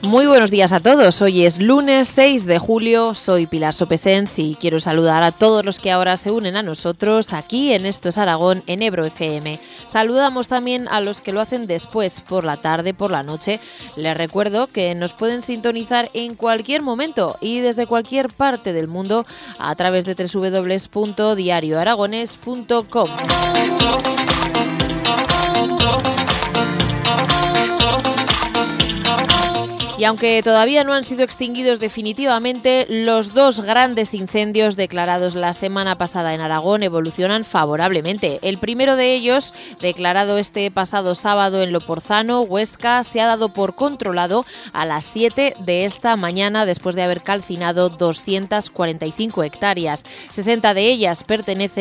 Muy buenos días a todos. Hoy es lunes 6 de julio. Soy Pilar Sopesens y quiero saludar a todos los que ahora se unen a nosotros aquí en Esto es Aragón, en Ebro FM. Saludamos también a los que lo hacen después, por la tarde, por la noche. Les recuerdo que nos pueden sintonizar en cualquier momento y desde cualquier parte del mundo a través de www.diarioaragones.com. Y aunque todavía no han sido extinguidos definitivamente, los dos grandes incendios declarados la semana pasada en Aragón evolucionan favorablemente. El primero de ellos, declarado este pasado sábado en Loporzano, Huesca, se ha dado por controlado a las 7 de esta mañana después de haber calcinado 245 hectáreas. 60 de ellas pertenecen